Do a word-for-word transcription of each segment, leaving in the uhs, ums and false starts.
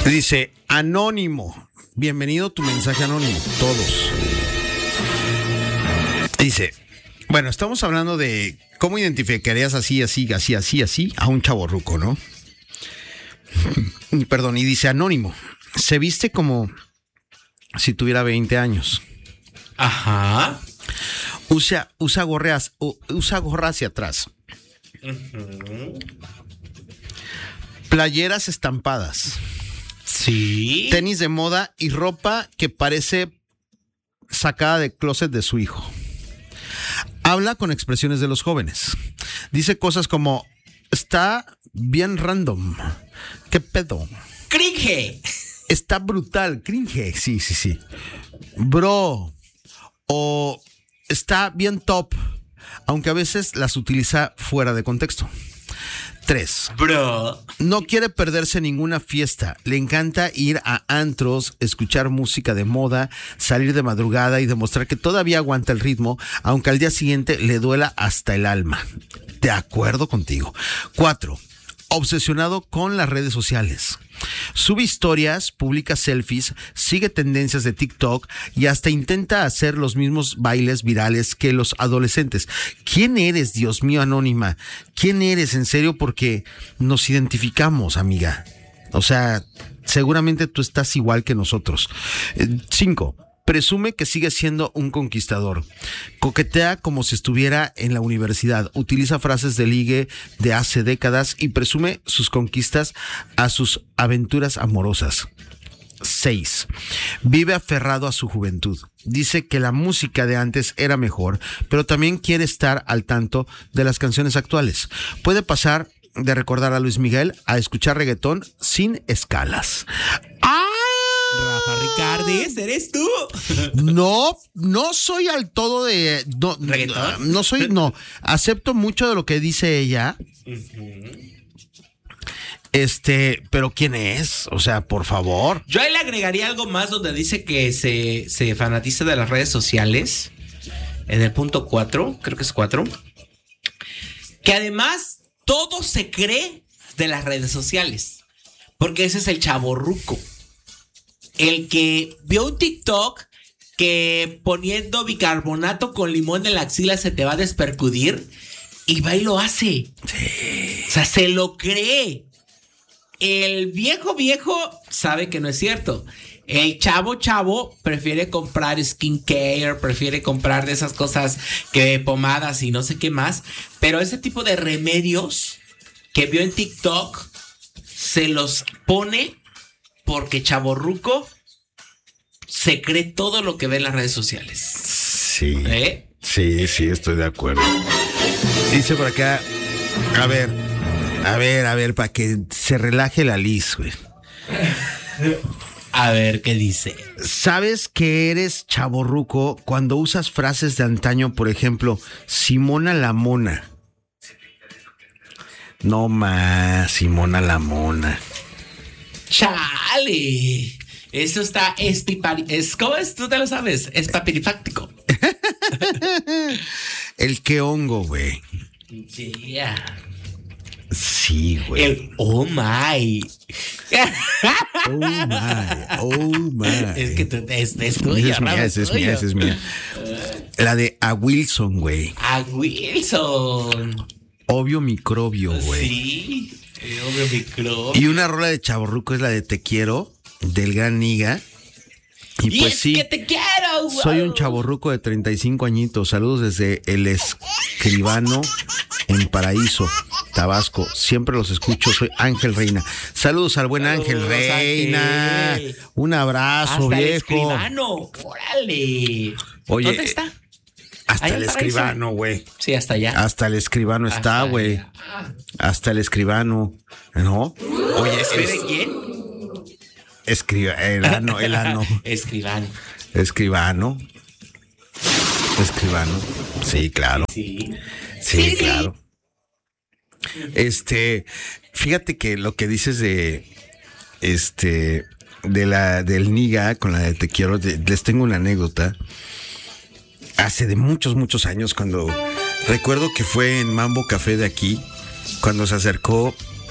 Dice, anónimo. Bienvenido tu mensaje anónimo. Todos. Dice, bueno, estamos hablando de cómo identificarías así, así, así, así, así a un chavorruco, ¿no? Perdón, y dice, anónimo. Se viste como si tuviera veinte años. Ajá. Usa, usa, gorras, usa gorra hacia atrás. Uh-huh. Playeras estampadas. Sí. Tenis de moda y ropa que parece sacada del closet de su hijo. Habla con expresiones de los jóvenes. Dice cosas como, está bien random. ¿Qué pedo? Cringe. Está brutal. Cringe. Sí, sí, sí. Bro. O está bien top. Aunque a veces las utiliza fuera de contexto. Tres. Bro. No quiere perderse ninguna fiesta. Le encanta ir a antros, escuchar música de moda, salir de madrugada y demostrar que todavía aguanta el ritmo, aunque al día siguiente le duela hasta el alma. De acuerdo contigo. Cuatro. Obsesionado con las redes sociales. Sube historias, publica selfies, sigue tendencias de TikTok y hasta intenta hacer los mismos bailes virales que los adolescentes. ¿Quién eres, Dios mío, anónima? ¿Quién eres, en serio? Porque nos identificamos, amiga. O sea, seguramente tú estás igual que nosotros. Eh, cinco. Presume que sigue siendo un conquistador. Coquetea como si estuviera en la universidad. Utiliza frases de ligue de hace décadas y presume sus conquistas a sus aventuras amorosas. Seis. Vive aferrado a su juventud. Dice que la música de antes era mejor, pero también quiere estar al tanto de las canciones actuales. Puede pasar de recordar a Luis Miguel a escuchar reggaetón sin escalas. ¡Ah! Rafa Ricardis, ¿eres tú? No, no soy al todo de... No, ¿reggaetón? No soy, no. Acepto mucho de lo que dice ella. Uh-huh. Este, pero ¿quién es? O sea, por favor. Yo ahí le agregaría algo más donde dice que se, se fanatiza de las redes sociales. En el punto cuatro, creo que es cuatro. Que además todo se cree de las redes sociales. Porque ese es el chavorruco. El que vio un TikTok que poniendo bicarbonato con limón en la axila se te va a despercudir y va y lo hace. Sí. O sea, se lo cree. El viejo viejo sabe que no es cierto. El chavo chavo prefiere comprar skincare, prefiere comprar de esas cosas que pomadas y no sé qué más. Pero ese tipo de remedios que vio en TikTok se los pone porque chavorruco se cree todo lo que ve en las redes sociales. Sí. ¿Eh? Sí, sí, estoy de acuerdo. Dice por acá, a ver, a ver, a ver, para que se relaje la Liz, güey. A ver, ¿qué dice? ¿Sabes que eres chavorruco cuando usas frases de antaño? Por ejemplo, Simona la Mona. No más, Simona la Mona. ¡Chale! Eso está espipari... Es, ¿Cómo es? Tú te lo sabes. Es papirifáctico. El que hongo, güey. Yeah. Sí, güey. El oh my. Oh my, oh my. Es que tú, es, es tuya, esa es mía, esa es mía, esa es mía. La de a Wilson, güey. A Wilson. Obvio microbio, güey. Sí, obvio microbio. Y una rola de chavorruco es la de Te Quiero, del gran Niga. Y, y pues es sí, que te quiero, wow. Soy un chavorruco de treinta y cinco añitos. Saludos desde El Escribano en Paraíso, Tabasco. Siempre los escucho. Soy Ángel Reina. Saludos al buen Saludos, Ángel Reina. Ángel. Un abrazo, hasta viejo. El Escribano. Órale. Oye, ¿dónde está? Hasta El Escribano, güey. Sí, hasta allá. Hasta El Escribano hasta está, güey. Hasta El Escribano. ¿No? Oye, ¿es quién? Escriba, el ano, el ano. Escribano. Escribano. Escribano. Sí, claro. Sí. Sí, sí, claro. Este, fíjate que lo que dices de este de la del Niga con la de Te Quiero, de, les tengo una anécdota. Hace de muchos, muchos años, cuando recuerdo que fue en Mambo Café de aquí, cuando se acercó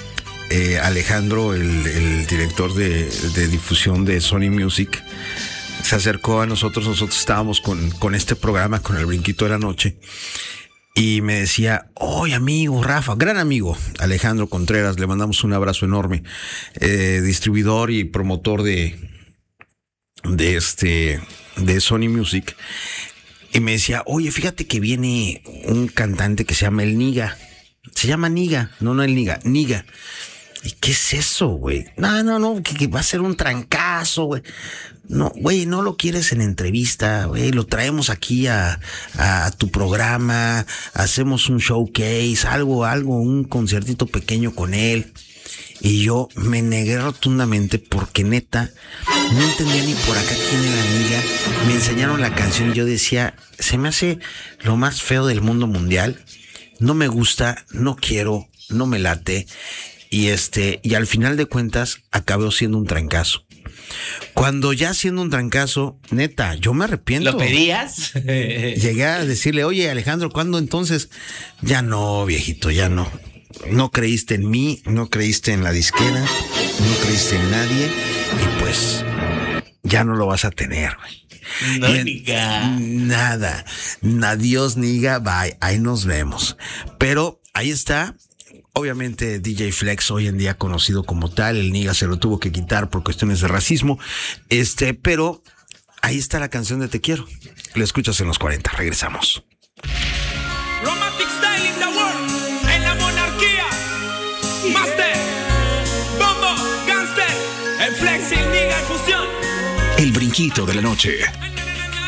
eh, Alejandro, el, el director de, de difusión de Sony Music, se acercó a nosotros. Nosotros estábamos con, con este programa, con el Brinquito de la Noche, y me decía: oye, amigo Rafa, gran amigo Alejandro Contreras, le mandamos un abrazo enorme, eh, distribuidor y promotor de, de este, de Sony Music. Y me decía: oye, fíjate que viene un cantante que se llama el Niga. Se llama Niga, no, no el Niga, Niga. ¿Y qué es eso, güey? No, no, no, que, que va a ser un trancazo, güey. No, güey, no lo quieres en entrevista, güey. Lo traemos aquí a, a tu programa, hacemos un showcase, algo, algo, un conciertito pequeño con él. Y yo me negué rotundamente porque neta no entendía ni por acá quién era Niga. Me enseñaron la canción y yo decía: se me hace lo más feo del mundo mundial. No me gusta, no quiero, no me late. Y este, y al final de cuentas acabó siendo un trancazo. Cuando ya siendo un trancazo, neta, yo me arrepiento. ¿Lo pedías? Llegué a decirle: oye, Alejandro, ¿cuándo entonces? Ya no, viejito, ya no. No creíste en mí, no creíste en la disquera, no creíste en nadie, y pues ya no lo vas a tener, güey. No, Niga. Nada. Adiós, Niga, bye. Ahí nos vemos. Pero ahí está. Obviamente D J Flex, hoy en día conocido como tal, el Niga se lo tuvo que quitar por cuestiones de racismo. Este, pero ahí está la canción de Te Quiero. Lo escuchas en los cuarenta. Regresamos. Romantic style in the world, en la monarquía. Master, Bombo, Gangster, el Flex y el Niga en fusión. El Brinquito de la Noche.